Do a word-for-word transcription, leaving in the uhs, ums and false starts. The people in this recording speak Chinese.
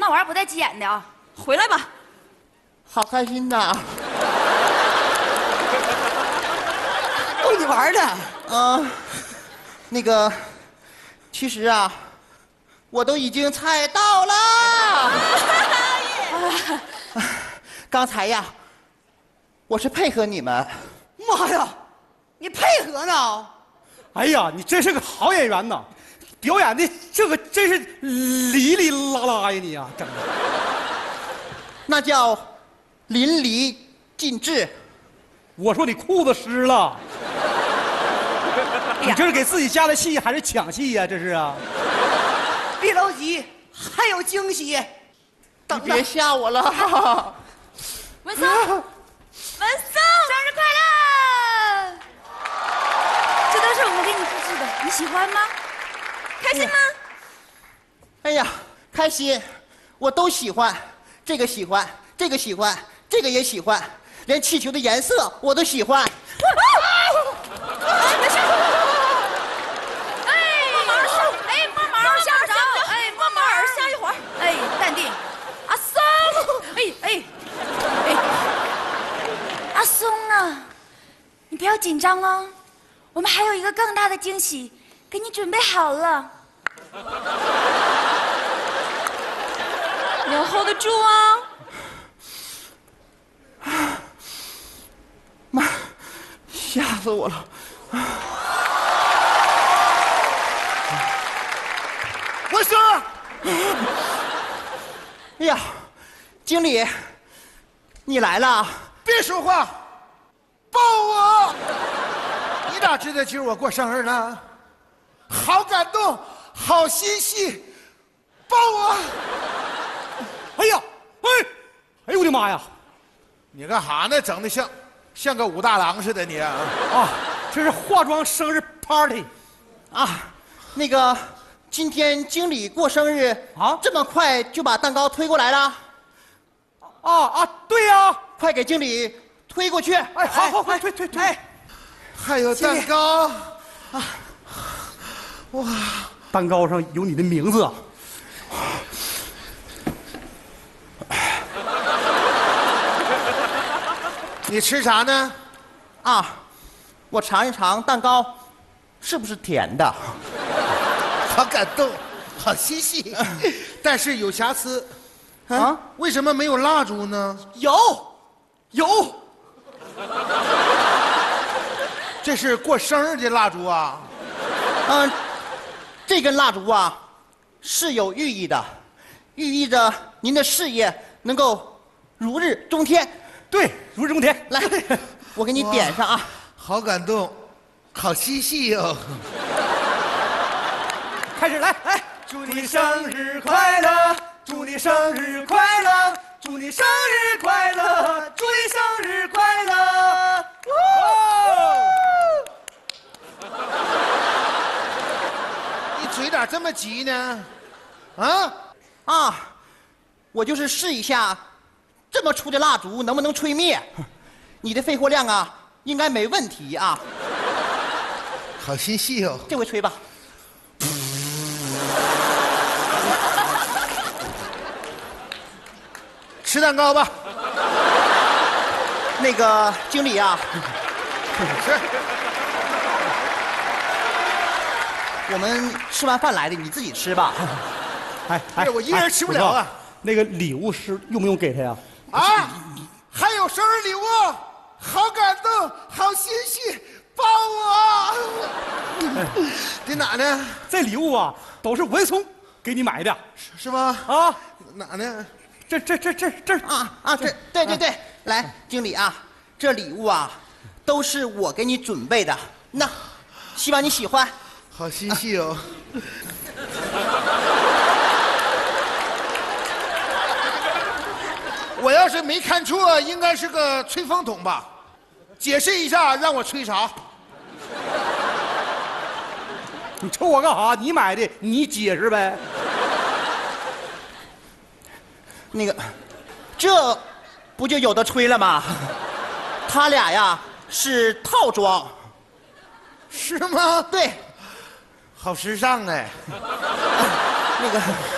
那玩意儿不带急眼的啊！回来吧。 好开心呐！ 逗你玩的。 啊，那个，其实啊，我都已经猜到了。刚才呀，我是配合你们。 妈呀，你配合呢？ 哎呀，你真是个好演员呐！表演的这个真是哩哩啦啦呀，你呀，整的。 那叫淋漓尽致。 我说你裤子湿了，你这是给自己加的戏还是抢戏呀？这是啊！ 别着急，还有惊喜。 你别吓我了。 文松，文松，生日快乐！这都是我给你布置的，你喜欢吗？开心吗？ 哎呀，开心，我都喜欢，这个喜欢，这个喜欢，这个也喜欢，连气球的颜色我都喜欢。 没事。哎，慢慢上，哎，慢慢下不着，哎，慢慢下一会儿，哎，淡定。阿松，哎哎哎，阿松啊，你不要紧张哦，我们还有一个更大的惊喜给你准备好了。你要 hold 得住啊！ 妈，吓死我了！ 我说， 哎呀，经理，你来了！ 别说话，抱我！你咋知道今儿我过生日呢？好感动，好欣喜，抱我！ 哎呀，哎，哎呦我的妈呀！ 你干哈呢？整的像像个武大郎似的你啊！ 啊，这是化妆生日 party 啊，那个，今天经理过生日啊， 这么快就把蛋糕推过来了？ 啊啊，对呀、啊， 快给经理推过去！ 哎，好好快推推推！ 哎，还有蛋糕啊！哇，蛋糕上有你的名字啊！ 你吃啥呢？ 啊，我尝一尝蛋糕，是不是甜的？ 好感动，好欣喜，但是有瑕疵。 啊？ 为什么没有蜡烛呢？ 有，有。 这是过生日的蜡烛啊！ 嗯，这根蜡烛啊，是有寓意的，寓意着您的事业能够如日中天。 对，如日中天。 来，我给你点上啊！ 好感动，好嬉戏哟！ 开始来，来，祝你生日快乐，祝你生日快乐，祝你生日快乐，祝你生日快乐！ 你嘴咋这么急呢？啊啊，我就是试一下，这么粗的蜡烛能不能吹灭？你的肺活量啊，应该没问题啊。 好心细哦， 这回吹吧。 吃蛋糕吧。 那个经理啊， 吃。 我们吃完饭来的，你自己吃吧。 哎哎， 我一人吃不了啊。 那个礼物是用不用给他呀？ 啊，还有生日礼物，好感动，好欣喜，抱我！在哪呢？ 这礼物啊，都是文松给你买的， 是吗？ 啊， 哪呢？ 这这这这这啊啊，这对对对，来，经理啊，这礼物啊，都是我给你准备的，那希望你喜欢。 好欣喜哦。我要是没看错，应该是个吹风筒吧？解释一下，让我吹啥？ 你瞅我干啥？你买的，你解释呗。 那个，这不就有的吹了吗？他俩呀是套装。 是吗？ 对。 好时尚哎。 那个。